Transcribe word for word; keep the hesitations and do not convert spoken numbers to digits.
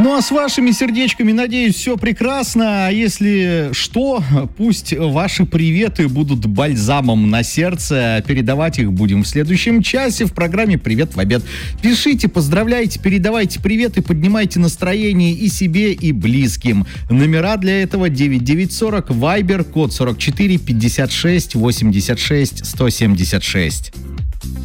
Ну а с вашими сердечками, надеюсь, все прекрасно. А если что, пусть ваши приветы будут бальзамом на сердце. Передавать их будем в следующем часе в программе «Привет в обед». Пишите, поздравляйте, передавайте приветы, поднимайте настроение и себе, и близким. Номера для этого девять девять сорок, Вайбер, код сорок четыре пятьдесят шесть восемьдесят шесть сто семьдесят шесть.